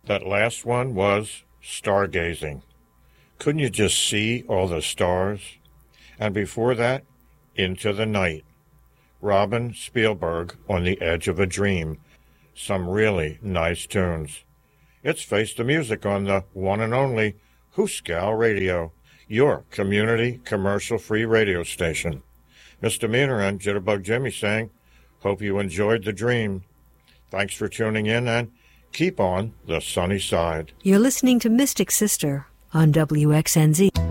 That last one was Stargazing. Couldn't you just see all the stars? And before that, Into the Night. Robin Spielberg on the Edge of a Dream. Some really nice tunes. It's Face the Music on the one and only Hooskow Radio, your community commercial-free radio station. Misdemeanor and Jitterbug Jimmy saying, hope you enjoyed the dream. Thanks for tuning in and keep on the sunny side. You're listening to Mystic Sister on WXNZ.